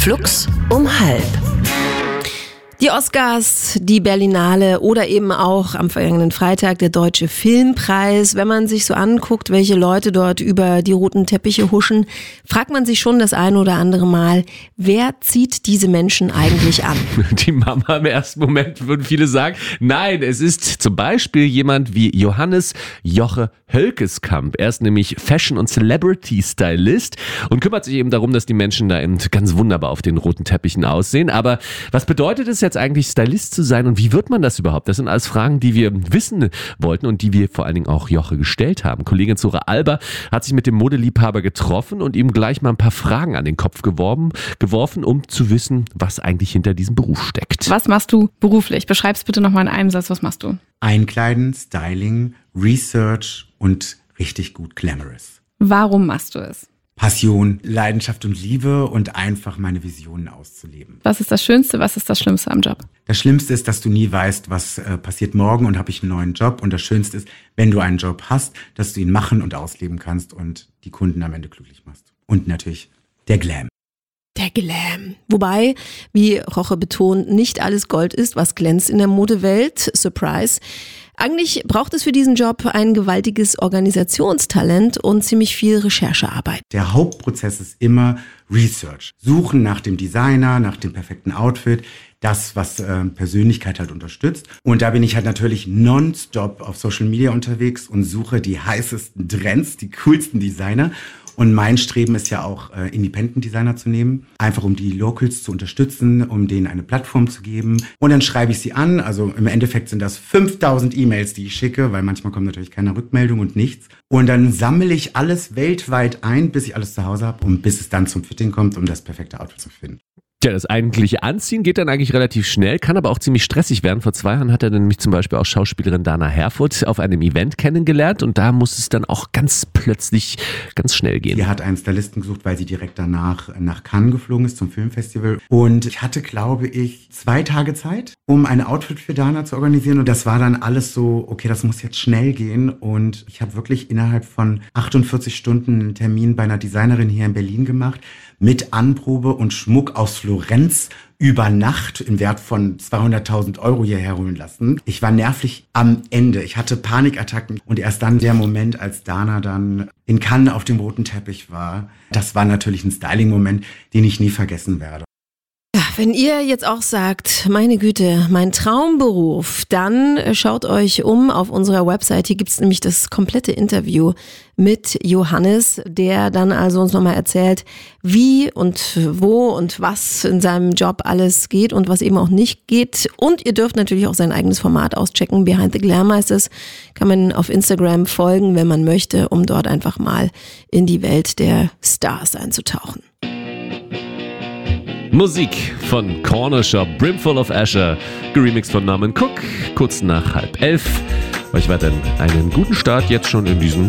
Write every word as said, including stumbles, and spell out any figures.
Flux um halb. Die Oscars, die Berlinale oder eben auch am vergangenen Freitag der Deutsche Filmpreis. Wenn man sich so anguckt, welche Leute dort über die roten Teppiche huschen, fragt man sich schon das eine oder andere Mal, wer zieht diese Menschen eigentlich an? Die Mama im ersten Moment, würden viele sagen. Nein, es ist zum Beispiel jemand wie Johannes Joche Hölkeskamp. Er ist nämlich Fashion- und Celebrity-Stylist und kümmert sich eben darum, dass die Menschen da eben ganz wunderbar auf den roten Teppichen aussehen. Aber was bedeutet es jetzt eigentlich, Stylist zu sein und wie wird man das überhaupt? Das sind alles Fragen, die wir wissen wollten und die wir vor allen Dingen auch Joche gestellt haben. Kollegin Zora Alber hat sich mit dem Modeliebhaber getroffen und ihm gleich mal ein paar Fragen an den Kopf geworfen, geworfen, um zu wissen, was eigentlich hinter diesem Beruf steckt. Was machst du beruflich? Beschreib's bitte nochmal in einem Satz, was machst du? Einkleiden, Styling, Research und richtig gut glamorous. Warum machst du es? Passion, Leidenschaft und Liebe und einfach meine Visionen auszuleben. Was ist das Schönste, was ist das Schlimmste am Job? Das Schlimmste ist, dass du nie weißt, was äh, passiert morgen und habe ich einen neuen Job. Und das Schönste ist, wenn du einen Job hast, dass du ihn machen und ausleben kannst und die Kunden am Ende glücklich machst. Und natürlich der Glam. Der Glam. Wobei, wie Joche betont, nicht alles Gold ist, was glänzt in der Modewelt. Surprise. Eigentlich braucht es für diesen Job ein gewaltiges Organisationstalent und ziemlich viel Recherchearbeit. Der Hauptprozess ist immer Research. Suchen nach dem Designer, nach dem perfekten Outfit, das, was äh, Persönlichkeit halt unterstützt. Und da bin ich halt natürlich nonstop auf Social Media unterwegs und suche die heißesten Trends, die coolsten Designer. Und mein Streben ist ja auch, äh, Independent-Designer zu nehmen, einfach um die Locals zu unterstützen, um denen eine Plattform zu geben. Und dann schreibe ich sie an, also im Endeffekt sind das fünftausend E-Mails, die ich schicke, weil manchmal kommt natürlich keine Rückmeldung und nichts. Und dann sammle ich alles weltweit ein, bis ich alles zu Hause habe und bis es dann zum Fitting kommt, um das perfekte Outfit zu finden. Ja, das eigentliche Anziehen geht dann eigentlich relativ schnell, kann aber auch ziemlich stressig werden. Vor zwei Jahren hat er nämlich zum Beispiel auch Schauspielerin Dana Herfurth auf einem Event kennengelernt und da muss es dann auch ganz plötzlich ganz schnell gehen. Sie hat einen Stylisten gesucht, weil sie direkt danach nach Cannes geflogen ist zum Filmfestival und ich hatte, glaube ich, zwei Tage Zeit, um ein Outfit für Dana zu organisieren und das war dann alles so, okay, das muss jetzt schnell gehen und ich habe wirklich innerhalb von achtundvierzig Stunden einen Termin bei einer Designerin hier in Berlin gemacht, mit Anprobe und Schmuck aus Florenz über Nacht im Wert von zweihunderttausend Euro hierher holen lassen. Ich war nervlich am Ende. Ich hatte Panikattacken und erst dann der Moment, als Dana dann in Cannes auf dem roten Teppich war, das war natürlich ein Styling-Moment, den ich nie vergessen werde. Wenn ihr jetzt auch sagt, meine Güte, mein Traumberuf, dann schaut euch um auf unserer Website. Hier gibt's nämlich das komplette Interview mit Johannes, der dann also uns nochmal erzählt, wie und wo und was in seinem Job alles geht und was eben auch nicht geht. Und ihr dürft natürlich auch sein eigenes Format auschecken. Behind the Glam heißt es. Kann man auf Instagram folgen, wenn man möchte, um dort einfach mal in die Welt der Stars einzutauchen. Musik von Corner Shop, Brimful of Asher, geremixed von Norman Cook, kurz nach halb elf. Euch weiterhin einen guten Start jetzt schon in diesem